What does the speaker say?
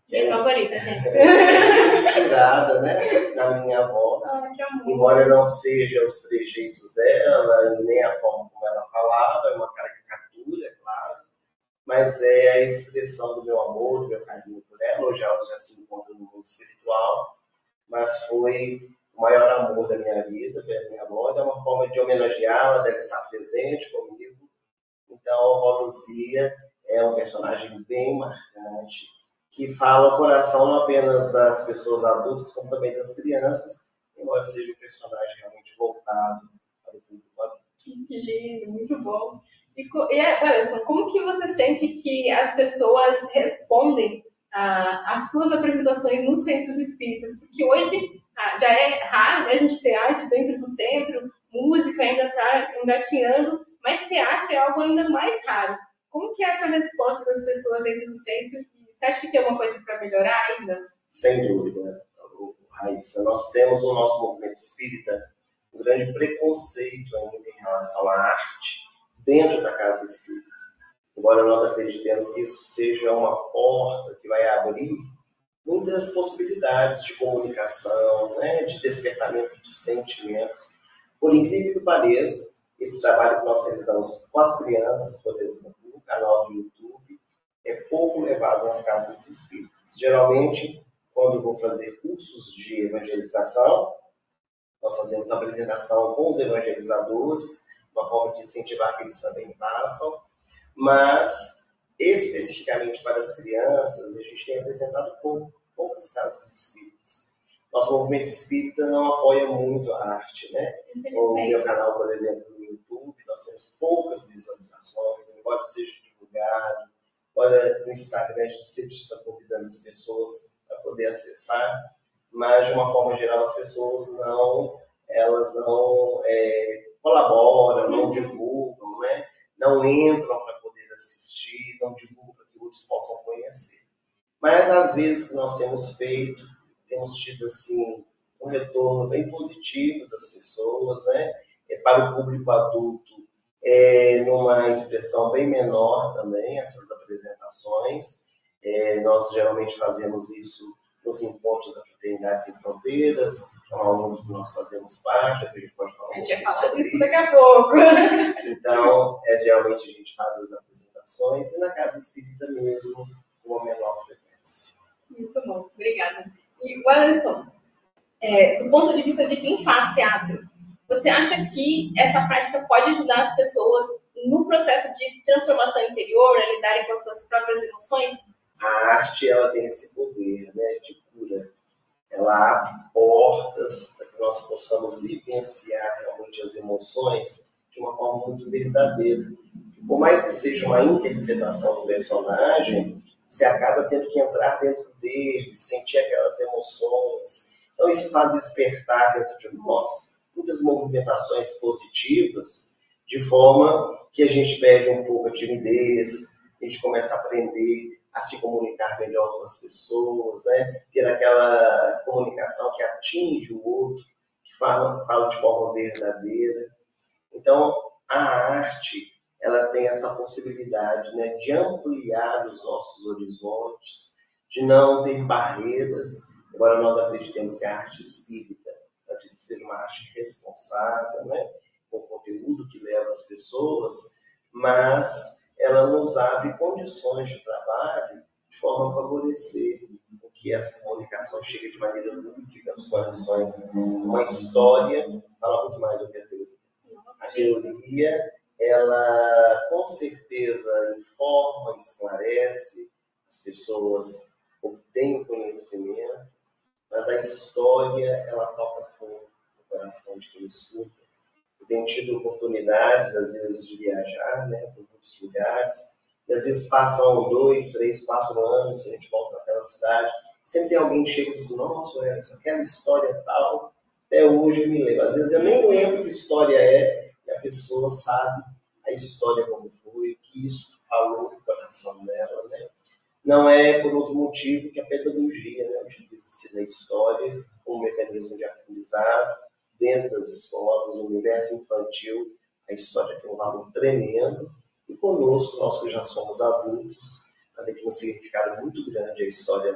Minha favorita, gente. Inspirada, né, na minha avó. Embora não seja os trejeitos dela e nem a forma como ela falava, é uma caricatura, claro, mas é a expressão do meu amor, do meu carinho por ela. Hoje elas já se encontram no mundo espiritual, mas foi o maior amor da minha vida, ver a minha avó. É uma forma de homenageá-la, dela estar presente comigo. Então, a avó Luzia é um personagem bem marcante, que fala o coração não apenas das pessoas adultas, como também das crianças, embora seja um personagem realmente voltado para o público adulto. Que lindo, muito bom. E Anderson, como que você sente que as pessoas respondem às suas apresentações nos centros espíritas? Porque hoje já é raro, né, a gente ter arte dentro do centro, música ainda está engatinhando, mas teatro é algo ainda mais raro. Como que é essa resposta das pessoas dentro do centro? Você acha que tem alguma coisa para melhorar ainda? Sem dúvida, Raíssa. Nós temos no nosso movimento espírita um grande preconceito ainda em relação à arte dentro da casa espírita. Embora nós acreditemos que isso seja uma porta que vai abrir muitas possibilidades de comunicação, né, de despertamento de sentimentos. Por incrível que pareça, esse trabalho que nós realizamos com as crianças, por exemplo, no canal do YouTube, é pouco levado nas casas espíritas. Geralmente, quando eu vou fazer cursos de evangelização, nós fazemos apresentação com os evangelizadores, uma forma de incentivar que eles também façam, mas especificamente para as crianças, a gente tem apresentado poucas casas espíritas. Nosso movimento espírita não apoia muito a arte, né? O meu canal, por exemplo, no YouTube, nós temos poucas visualizações, embora seja divulgado. Olha, no Instagram a gente sempre está convidando as pessoas para poder acessar, mas de uma forma geral as pessoas não colaboram, não divulgam, né? Não entram para poder assistir, não divulgam para que outros possam conhecer. Mas às vezes que nós temos feito, temos tido assim um retorno bem positivo das pessoas, né? Para o público adulto, numa expressão bem menor também, essas apresentações. Nós geralmente fazemos isso nos encontros da Fraternidade Sem Fronteiras, é uma ONG que nós fazemos parte, que a gente pode falar a gente vai falar disso daqui a pouco. Então, geralmente a gente faz as apresentações e na casa espírita mesmo, com uma menor frequência. Muito bom, obrigada. E o Anderson, do ponto de vista de quem faz teatro, você acha que essa prática pode ajudar as pessoas no processo de transformação interior, a lidarem com as suas próprias emoções? A arte, ela tem esse poder, né, de cura. Ela abre portas para que nós possamos vivenciar realmente as emoções de uma forma muito verdadeira. Por mais que seja uma interpretação do personagem, você acaba tendo que entrar dentro dele, sentir aquelas emoções. Então isso faz despertar dentro de nós muitas movimentações positivas, de forma que a gente perde um pouco a timidez, a gente começa a aprender a se comunicar melhor com as pessoas, né? Ter aquela comunicação que atinge o outro, que fala de forma verdadeira. Então, a arte, ela tem essa possibilidade, né, de ampliar os nossos horizontes, de não ter barreiras, embora nós acreditemos que a arte espírita precisa ser uma arte responsável, né, com conteúdo que leva as pessoas, mas ela nos abre condições de trabalho de forma a favorecer o que essa comunicação chega de maneira lúdica aos corações. Uma história fala muito mais do que a teoria. A teoria, ela com certeza informa, esclarece, as pessoas obtêm o conhecimento, mas a história, ela toca fundo no coração de quem escuta. Eu tenho tido oportunidades, às vezes, de viajar, né, por muitos lugares, e às vezes passam 2, 3, 4 anos, e a gente volta naquela cidade, sempre tem alguém que chega e diz, nossa, aquela história tal, até hoje eu me lembro. Às vezes eu nem lembro que história é, e a pessoa sabe a história como foi, o que isso falou no coração dela, né? Não é por outro motivo que a pedagogia, né, utiliza-se da história como mecanismo de aprendizado dentro das escolas, no universo infantil. A história tem um valor tremendo e conosco, nós que já somos adultos, também tem um significado muito grande a história